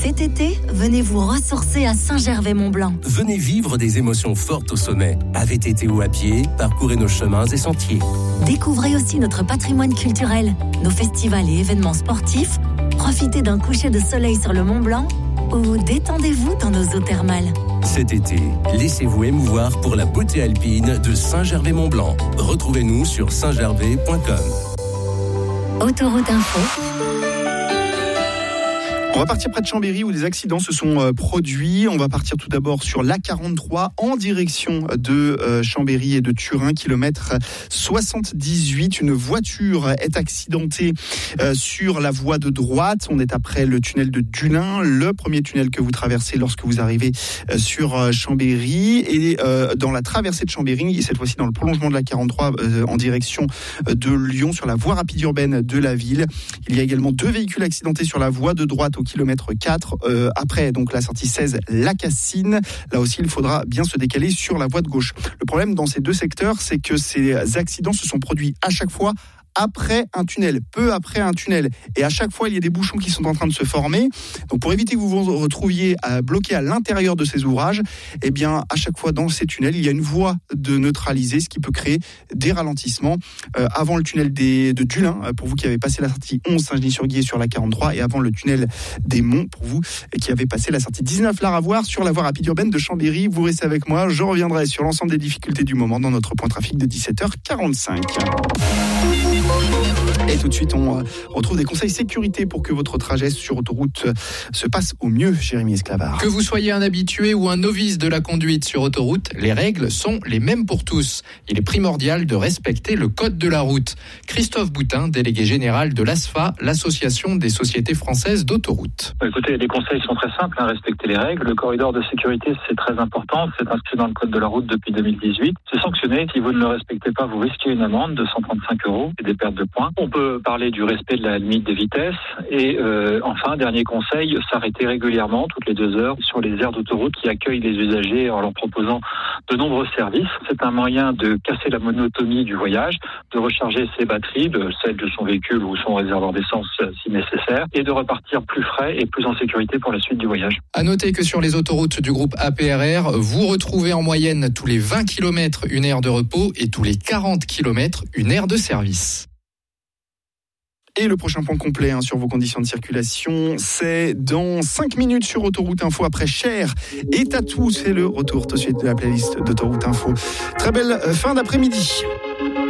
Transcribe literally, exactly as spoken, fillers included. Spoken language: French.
Cet été, venez vous ressourcer à Saint-Gervais-Mont-Blanc. Venez vivre des émotions fortes au sommet. À V T T ou à pied, parcourez nos chemins et sentiers. Découvrez aussi notre patrimoine culturel, nos festivals et événements sportifs. Profitez d'un coucher de soleil sur le Mont-Blanc ou détendez-vous dans nos eaux thermales. Cet été, laissez-vous émouvoir pour la beauté alpine de Saint-Gervais-Mont-Blanc. Retrouvez-nous sur saint gervais point com. Autoroute Info. On va partir près de Chambéry où des accidents se sont euh, produits. On va partir tout d'abord sur l'A quarante-trois en direction de euh, Chambéry et de Turin, kilomètre soixante-dix-huit. Une voiture est accidentée euh, sur la voie de droite. On est après le tunnel de Dulin, le premier tunnel que vous traversez lorsque vous arrivez euh, sur euh, Chambéry. Et euh, dans la traversée de Chambéry, et cette fois-ci dans le prolongement de l'A quarante-trois euh, en direction de Lyon, sur la voie rapide urbaine de la ville. Il y a également deux véhicules accidentés sur la voie de droite au kilomètre quatre, euh, après donc la sortie seize, la Cassine. Là aussi, il faudra bien se décaler sur la voie de gauche. Le problème dans ces deux secteurs, c'est que ces accidents se sont produits à chaque fois après un tunnel, peu après un tunnel. Et à chaque fois, il y a des bouchons qui sont en train de se former. Donc, pour éviter que vous vous retrouviez à bloquer à l'intérieur de ces ouvrages, eh bien, à chaque fois dans ces tunnels, il y a une voie de neutraliser, ce qui peut créer des ralentissements. Euh, avant le tunnel des, de Dulin, pour vous qui avez passé la sortie onze Saint-Genis-sur-Guiers sur la quarante-trois, et avant le tunnel des Monts, pour vous qui avez passé la sortie dix-neuf Laravoir sur la voie rapide urbaine de Chambéry. Vous restez avec moi, je reviendrai sur l'ensemble des difficultés du moment dans notre point trafic de dix-sept heures quarante-cinq. Et tout de suite, on retrouve des conseils sécurité pour que votre trajet sur autoroute se passe au mieux, Jérémy Esclavard. Que vous soyez un habitué ou un novice de la conduite sur autoroute, les règles sont les mêmes pour tous. Il est primordial de respecter le code de la route. Christophe Boutin, délégué général de l'A S F A, l'association des sociétés françaises d'autoroute. Écoutez, les conseils sont très simples, hein, respecter les règles. Le corridor de sécurité, c'est très important. C'est inscrit dans le code de la route depuis deux mille dix-huit. C'est sanctionné. Si vous ne le respectez pas, vous risquez une amende de cent trente-cinq euros et des pertes de points. On peut parler du respect de la limite de vitesse et euh, enfin, dernier conseil, s'arrêter régulièrement, toutes les deux heures, sur les aires d'autoroute qui accueillent les usagers en leur proposant de nombreux services. C'est un moyen de casser la monotonie du voyage, de recharger ses batteries, de celles de son véhicule ou son réservoir d'essence si nécessaire, et de repartir plus frais et plus en sécurité pour la suite du voyage. À noter que sur les autoroutes du groupe A P R R, vous retrouvez en moyenne tous les vingt kilomètres une aire de repos et tous les quarante kilomètres une aire de service. Et le prochain point complet hein, sur vos conditions de circulation, c'est dans cinq minutes sur Autoroute Info après Cher et Tatou. C'est le retour tout de suite de la playlist d'Autoroute Info. Très belle fin d'après-midi.